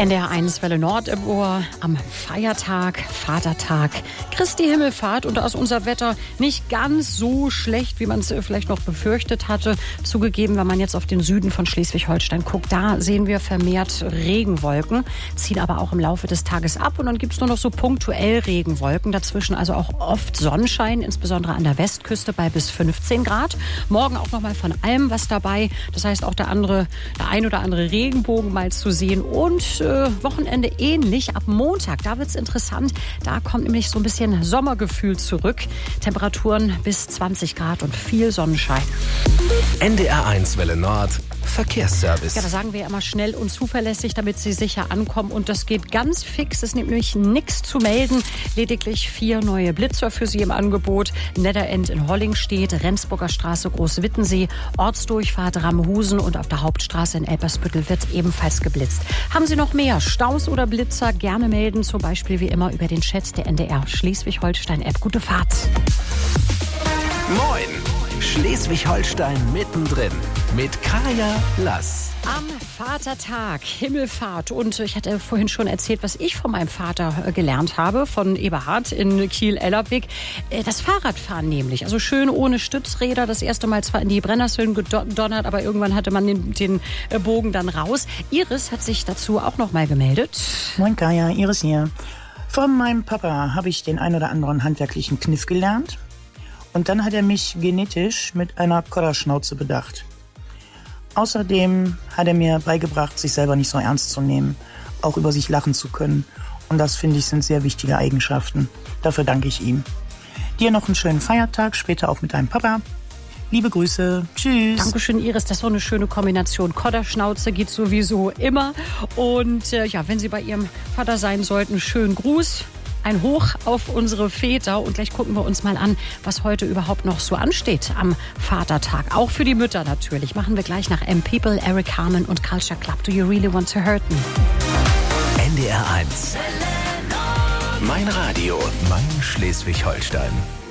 NDR1 Welle Nord im Ohr am Feiertag, Vatertag, Christi Himmelfahrt, und da ist unser Wetter nicht ganz so schlecht, wie man es vielleicht noch befürchtet hatte. Zugegeben, wenn man jetzt auf den Süden von Schleswig-Holstein guckt, da sehen wir vermehrt Regenwolken, ziehen aber auch im Laufe des Tages ab und dann gibt es nur noch so punktuell Regenwolken. Dazwischen also auch oft Sonnenschein, insbesondere an der Westküste bei bis 15 Grad. Morgen auch noch mal von allem was dabei. Das heißt auch der ein oder andere Regenbogen mal zu sehen, und Wochenende ähnlich. Ab Montag, da wird es interessant. Da kommt nämlich so ein bisschen Sommergefühl zurück. Temperaturen bis 20 Grad und viel Sonnenschein. NDR1 Welle Nord Verkehrsservice. Ja, da sagen wir immer schnell und zuverlässig, damit Sie sicher ankommen. Und das geht ganz fix. Es ist nämlich nichts zu melden. Lediglich 4 neue Blitzer für Sie im Angebot. Netterend in Hollingstedt, Rendsburger Straße, Großwittensee, Ortsdurchfahrt Ramhusen und auf der Hauptstraße in Elpersbüttel wird ebenfalls geblitzt. Haben Sie noch mehr Staus oder Blitzer? Gerne melden. Zum Beispiel wie immer über den Chat der NDR Schleswig-Holstein-App. Gute Fahrt. Moin! Schleswig-Holstein mittendrin mit Kaya Lass. Am Vatertag, Himmelfahrt, und ich hatte vorhin schon erzählt, was ich von meinem Vater gelernt habe, von Eberhard in Kiel-Ellerbeck. Das Fahrradfahren nämlich, also schön ohne Stützräder, das erste Mal zwar in die Brennnesseln gedonnert, aber irgendwann hatte man den Bogen dann raus. Iris hat sich dazu auch noch mal gemeldet. Moin Kaya, Iris hier. Von meinem Papa habe ich den ein oder anderen handwerklichen Kniff gelernt. Und dann hat er mich genetisch mit einer Kodderschnauze bedacht. Außerdem hat er mir beigebracht, sich selber nicht so ernst zu nehmen, auch über sich lachen zu können. Und das, finde ich, sind sehr wichtige Eigenschaften. Dafür danke ich ihm. Dir noch einen schönen Feiertag, später auch mit deinem Papa. Liebe Grüße, tschüss. Dankeschön, Iris, das ist so eine schöne Kombination. Kodderschnauze geht sowieso immer. Und wenn Sie bei Ihrem Vater sein sollten, schönen Gruß. Ein Hoch auf unsere Väter, und gleich gucken wir uns mal an, was heute überhaupt noch so ansteht am Vatertag. Auch für die Mütter natürlich. Machen wir gleich nach M-People, Eric Carmen und Culture Club. Do you really want to hurt me? NDR1. Mein Radio, mein Schleswig-Holstein.